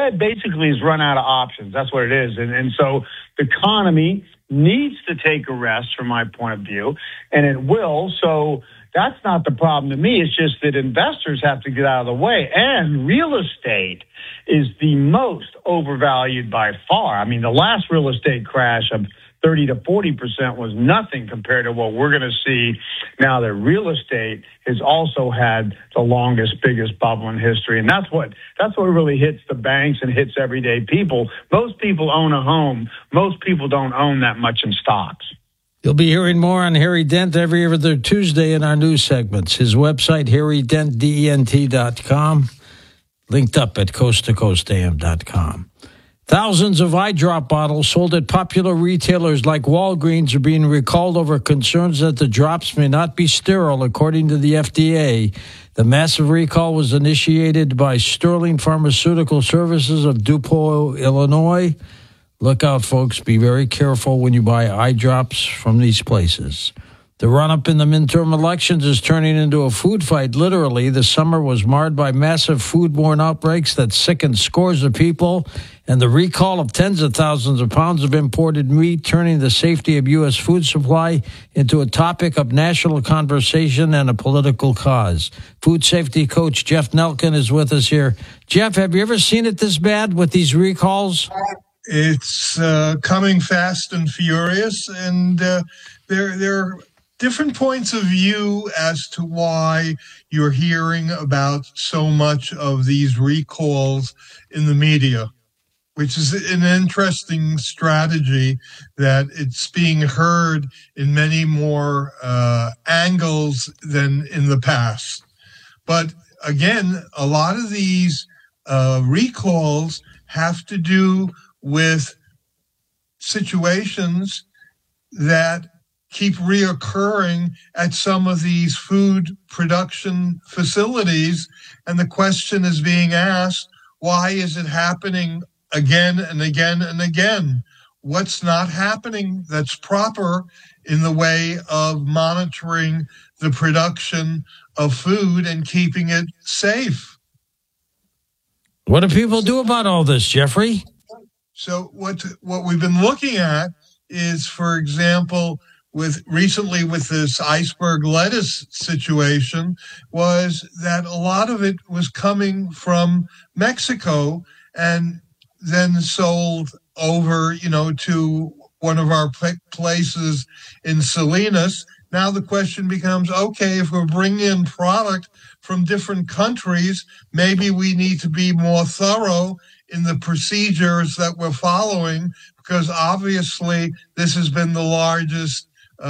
Fed basically has run out of options. That's what it is. And so the economy needs to take a rest from my point of view, and it will. So that's not the problem to me. It's just that investors have to get out of the way. And real estate is the most overvalued by far. I mean, the last real estate crash of 30 to 40% was nothing compared to what we're going to see now that real estate has also had the longest, biggest bubble in history. And that's what really hits the banks and hits everyday people. Most people own a home. Most people don't own that much in stocks. You'll be hearing more on Harry Dent every other Tuesday in our news segments. His website, harrydent.com, linked up at coasttocoastam.com. Thousands of eye drop bottles sold at popular retailers like Walgreens are being recalled over concerns that the drops may not be sterile, according to the FDA. The massive recall was initiated by Sterling Pharmaceutical Services of DuPont, Illinois. Look out, folks. Be very careful when you buy eye drops from these places. The run-up in the midterm elections is turning into a food fight, literally. The summer was marred by massive foodborne outbreaks that sickened scores of people, and the recall of tens of thousands of pounds of imported meat, turning the safety of U.S. food supply into a topic of national conversation and a political cause. Food safety coach Jeff Nelkin is with us here. Jeff, have you ever seen it this bad with these recalls? It's coming fast and furious, and there are different points of view as to why you're hearing about so much of these recalls in the media, which is an interesting strategy that it's being heard in many more angles than in the past. But again, a lot of these recalls have to do with situations that keep reoccurring at some of these food production facilities. And the question is being asked, why is it happening again and again and again? What's not happening that's proper in the way of monitoring the production of food and keeping it safe? What do people do about all this, Jeffrey? So what we've been looking at is, for example, recently with this iceberg lettuce situation, was that a lot of it was coming from Mexico and then sold over, to one of our places in Salinas. Now the question becomes, okay, if we're bringing in product from different countries, maybe we need to be more thorough in the procedures that we're following, because obviously this has been the largest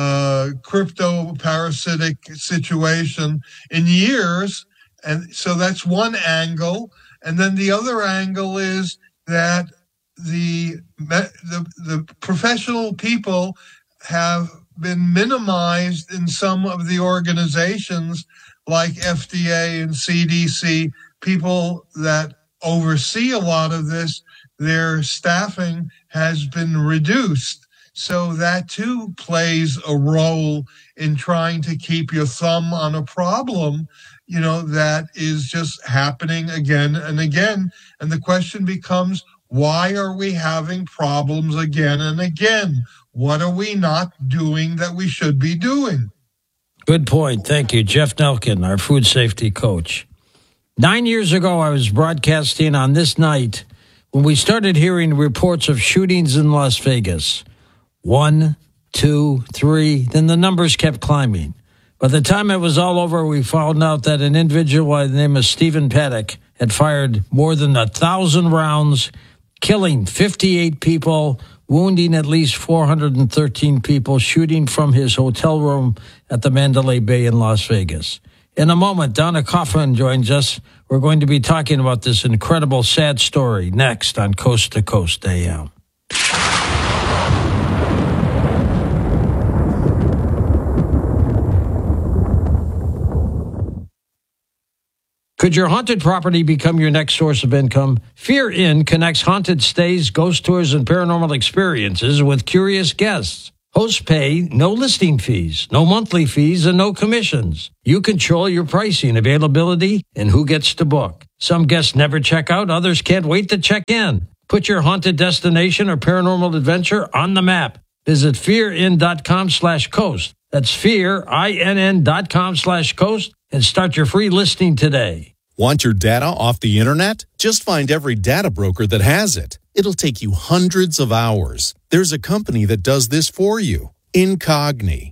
crypto-parasitic situation in years. And so that's one angle. And then the other angle is that the professional people have been minimized in some of the organizations like FDA and CDC, people that oversee a lot of this. Their staffing has been reduced. So that too plays a role in trying to keep your thumb on a problem, that is just happening again and again. And the question becomes, why are we having problems again and again? What are we not doing that we should be doing? Good point. Thank you. Jeff Nelkin, our food safety coach. 9 years ago, I was broadcasting on this night when we started hearing reports of shootings in Las Vegas. 1, 2, 3, then the numbers kept climbing. By the time it was all over, we found out that an individual by the name of Stephen Paddock had fired more than 1,000 rounds, killing 58 people, wounding at least 413 people, shooting from his hotel room at the Mandalay Bay in Las Vegas. In a moment, Donna Kaufman joins us. We're going to be talking about this incredible, sad story next on Coast to Coast AM. Could your haunted property become your next source of income? Fear Inn connects haunted stays, ghost tours, and paranormal experiences with curious guests. Hosts pay no listing fees, no monthly fees, and no commissions. You control your pricing, availability, and who gets to book. Some guests never check out. Others can't wait to check in. Put your haunted destination or paranormal adventure on the map. Visit fearin.com/coast. That's fearinn.com/coast and start your free listing today. Want your data off the internet? Just find every data broker that has it. It'll take you hundreds of hours. There's a company that does this for you. Incogni.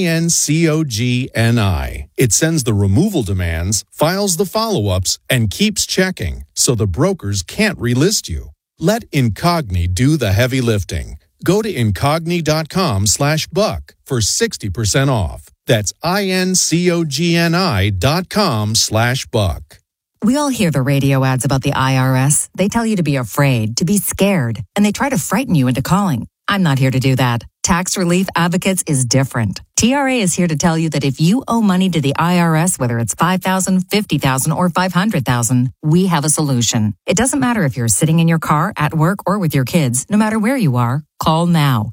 INCOGNI. It sends the removal demands, files the follow-ups, and keeps checking, so the brokers can't relist you. Let Incogni do the heavy lifting. Go to incogni.com/buck for 60% off. That's INCOGNI.com/buck. We all hear the radio ads about the IRS. They tell you to be afraid, to be scared, and they try to frighten you into calling. I'm not here to do that. Tax Relief Advocates is different. TRA is here to tell you that if you owe money to the IRS, whether it's $5,000, $50,000, or $500,000, we have a solution. It doesn't matter if you're sitting in your car, at work, or with your kids. No matter where you are, call now.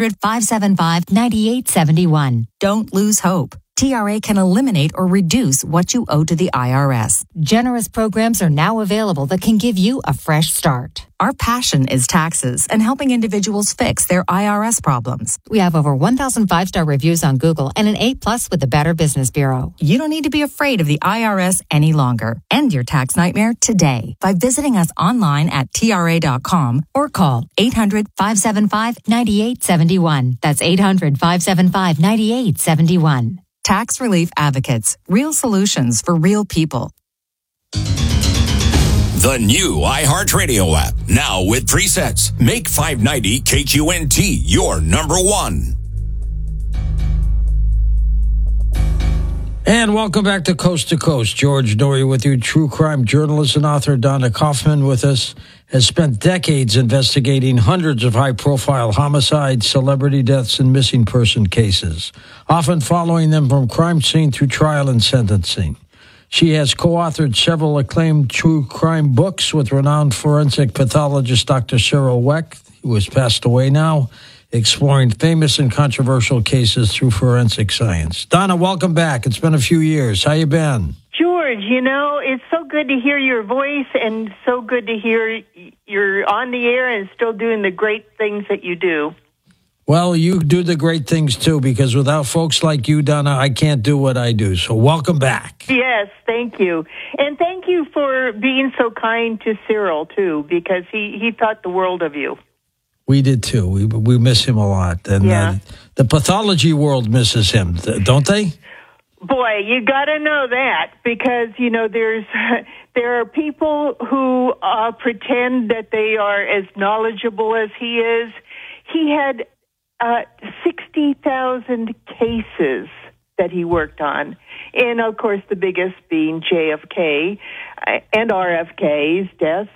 800-575-9871. Don't lose hope. TRA can eliminate or reduce what you owe to the IRS. Generous programs are now available that can give you a fresh start. Our passion is taxes and helping individuals fix their IRS problems. We have over 1,000 5-star reviews on Google and an A+ with the Better Business Bureau. You don't need to be afraid of the IRS any longer. End your tax nightmare today by visiting us online at TRA.com or call 800-575-9871. That's 800-575-9871. Tax Relief Advocates. Real solutions for real people. The new iHeartRadio app. Now with presets. Make 590 KQNT your number one. And welcome back to Coast. George Noory with you. True crime journalist and author Donna Kaufman with us has spent decades investigating hundreds of high-profile homicides, celebrity deaths, and missing person cases, often following them from crime scene through trial and sentencing. She has co-authored several acclaimed true crime books with renowned forensic pathologist Dr. Cyril Wecht, who has passed away now, exploring famous and controversial cases through forensic science. Donna, welcome back. It's been a few years. How you been? George, it's so good to hear your voice and so good to hear you're on the air and still doing the great things that you do. Well, you do the great things, too, because without folks like you, Donna, I can't do what I do. So welcome back. Yes, thank you. And thank you for being so kind to Cyril, too, because he thought the world of you. We did, too. We miss him a lot. And the pathology world misses him, don't they? Boy, you got to know that because, there are people who pretend that they are as knowledgeable as he is. He had 60,000 cases that he worked on. And, of course, the biggest being JFK and RFK's deaths.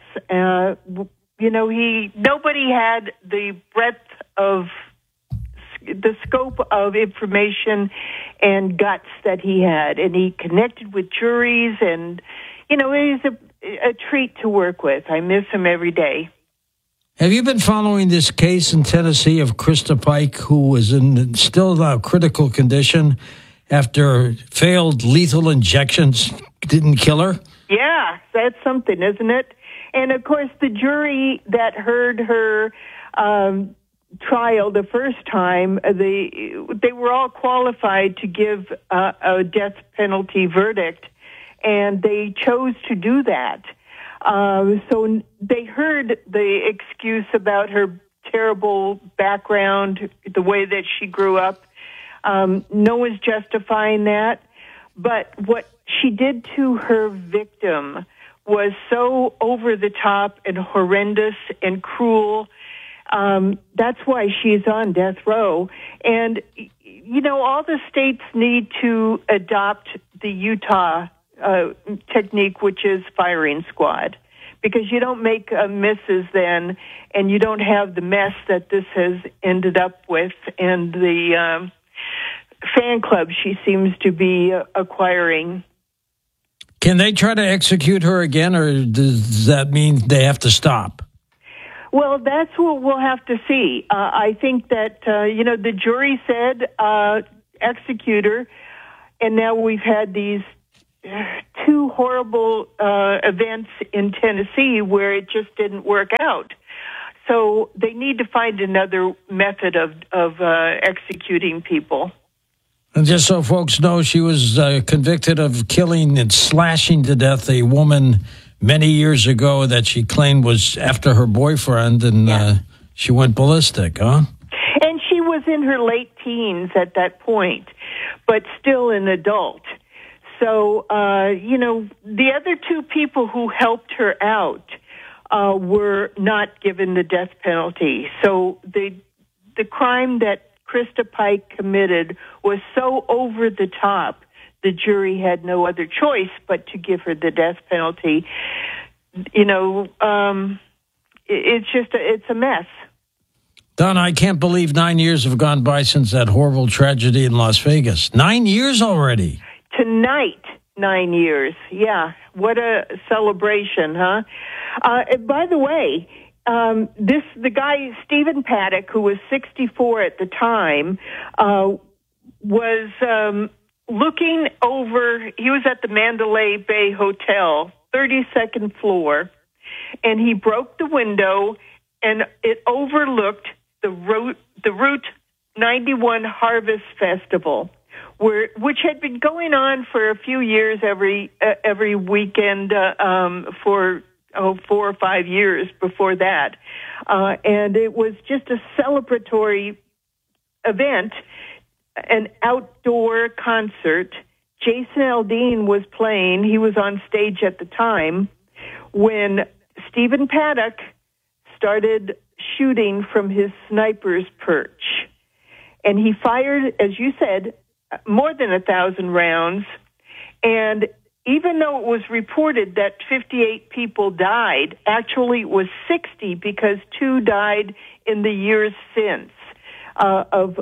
Nobody had the breadth of the scope of information and guts that he had. And he connected with juries and, he's a treat to work with. I miss him every day. Have you been following this case in Tennessee of Krista Pike, who was in still critical condition after failed lethal injections didn't kill her? Yeah, that's something, isn't it? And, of course, the jury that heard her trial the first time, they were all qualified to give a death penalty verdict, and they chose to do that. So they heard the excuse about her terrible background, the way that she grew up. No one's justifying that. But what she did to her victim was so over the top and horrendous and cruel. That's why she's on death row. And, all the states need to adopt the Utah technique, which is firing squad, because you don't make misses then, and you don't have the mess that this has ended up with, and the fan club she seems to be acquiring. Can they try to execute her again, or does that mean they have to stop? Well, that's what we'll have to see. I think that, the jury said execute her, and now we've had these two horrible events in Tennessee where it just didn't work out. So they need to find another method of executing people. And just so folks know, she was convicted of killing and slashing to death a woman many years ago that she claimed was after her boyfriend, and she went ballistic, huh? And she was in her late teens at that point, but still an adult. So, the other two people who helped her out were not given the death penalty. So the crime that Krista Pike committed was so over the top, the jury had no other choice but to give her the death penalty. It's a mess. Don, I can't believe 9 years have gone by since that horrible tragedy in Las Vegas. 9 years already. Tonight, 9 years. Yeah, what a celebration, huh? By the way, the guy, Stephen Paddock, who was 64 at the time, was looking over, he was at the Mandalay Bay Hotel, 32nd floor, and he broke the window, and it overlooked the Route 91 Harvest Festival, which had been going on for a few years every weekend for 4 or 5 years before that. And it was just a celebratory event, an outdoor concert. Jason Aldean was playing. He was on stage at the time when Stephen Paddock started shooting from his sniper's perch. And he fired, as you said, more than 1,000 rounds. And even though it was reported that 58 people died, actually it was 60 because 2 died in the years since of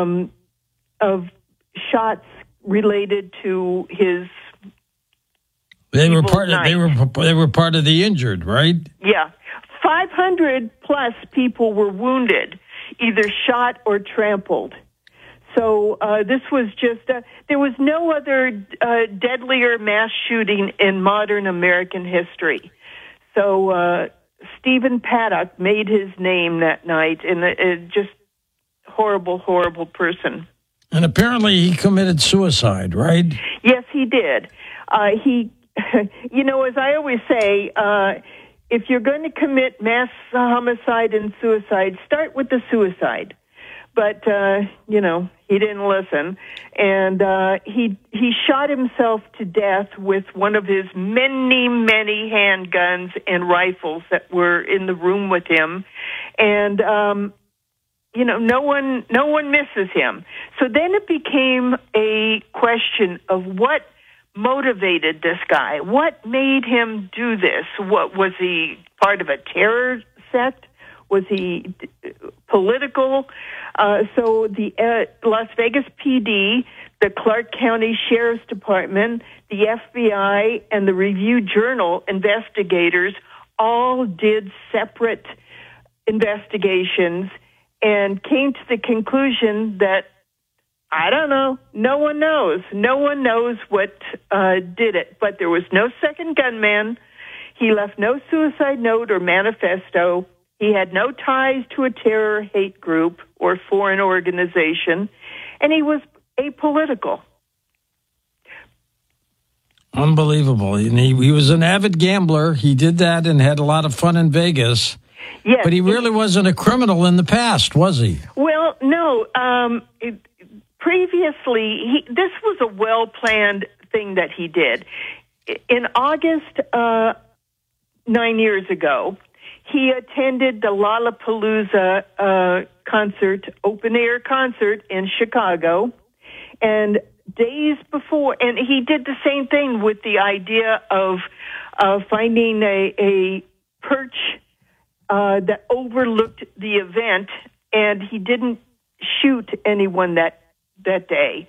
shots related to his. They were part of the injured, right? Yeah, 500 plus people were wounded, either shot or trampled. So this was just, there was no other deadlier mass shooting in modern American history. So Stephen Paddock made his name that night, and just horrible, horrible person. And apparently he committed suicide, right? Yes, he did. He, as I always say, if you're going to commit mass homicide and suicide, start with the suicide. But, he didn't listen. And he shot himself to death with one of his many, many handguns and rifles that were in the room with him. And, no one misses him. So then it became a question of what motivated this guy. What made him do this? What was he part of a terror sect? Was he political? So the Las Vegas PD, the Clark County Sheriff's Department, the FBI, and the Review-Journal investigators all did separate investigations and came to the conclusion that, I don't know, no one knows. No one knows what did it. But there was no second gunman. He left no suicide note or manifesto. He had no ties to a terror hate group or foreign organization, and he was apolitical. Unbelievable. And he was an avid gambler. He did that and had a lot of fun in Vegas. Yes, but he really wasn't a criminal in the past, was he? Well, no. Previously, this was a well-planned thing that he did. In August 9 years ago, he attended the Lollapalooza concert, open-air concert in Chicago, and days before, and he did the same thing with the idea of finding a perch that overlooked the event, and he didn't shoot anyone that day.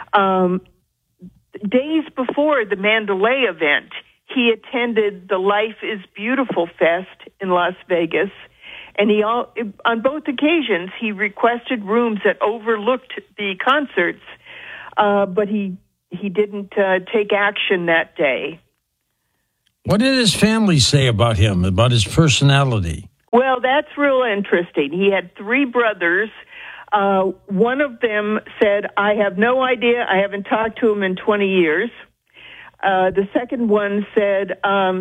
Days before the Mandalay event, he attended the Life is Beautiful Fest in Las Vegas, and on both occasions he requested rooms that overlooked the concerts, but he he didn't take action that day. What did his family say about him, about his personality? Well, that's real interesting. He had 3 brothers. One of them said, I have no idea. I haven't talked to him in 20 years. The second one said,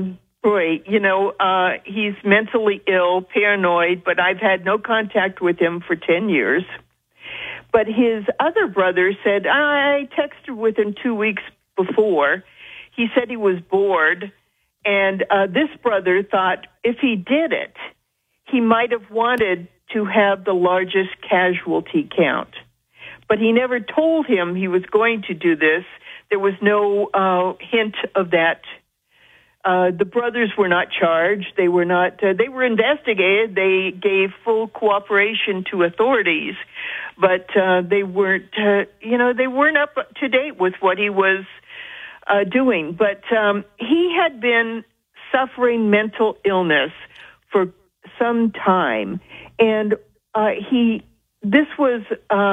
he's mentally ill, paranoid, but I've had no contact with him for 10 years. But his other brother said, I texted with him 2 weeks before. He said he was bored. And this brother thought if he did it, he might have wanted to have the largest casualty count. But he never told him he was going to do this. There was no hint of that. The brothers were not charged. They were not. They were investigated. They gave full cooperation to authorities, but they weren't. They weren't up to date with what he was doing. But he had been suffering mental illness for some time, and this was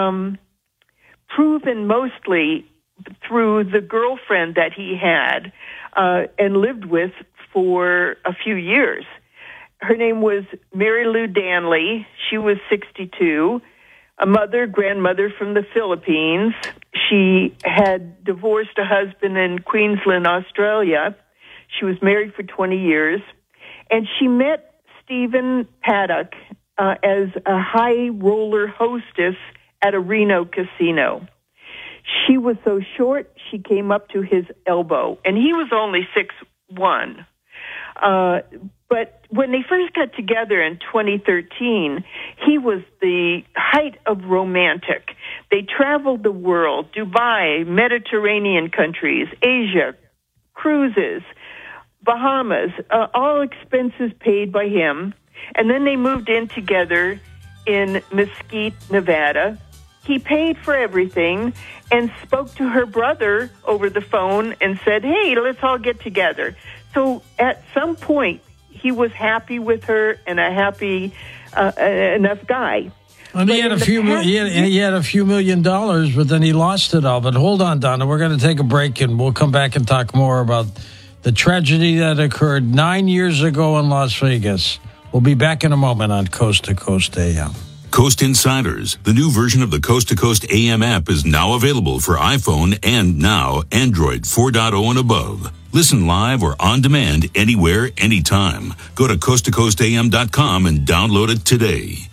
proven mostly through the girlfriend that he had and lived with for a few years. Her name was Mary Lou Danley. She was 62, a grandmother from the Philippines. She had divorced a husband in Queensland, Australia. She was married for 20 years. And she met Stephen Paddock as a high roller hostess at a Reno casino. She was so short, she came up to his elbow, and he was only 6'1". But when they first got together in 2013, he was the height of romantic. They traveled the world, Dubai, Mediterranean countries, Asia, cruises, Bahamas, all expenses paid by him. And then they moved in together in Mesquite, Nevada. He paid for everything and spoke to her brother over the phone and said, hey, let's all get together. So at some point, he was happy with her and a happy enough guy. And he had a few $1 million, but then he lost it all. But hold on, Donna. We're going to take a break, and we'll come back and talk more about the tragedy that occurred 9 years ago in Las Vegas. We'll be back in a moment on Coast to Coast AM. Coast Insiders, the new version of the Coast to Coast AM app, is now available for iPhone and now Android 4.0 and above. Listen live or on demand anywhere, anytime. Go to coasttocoastam.com and download it today.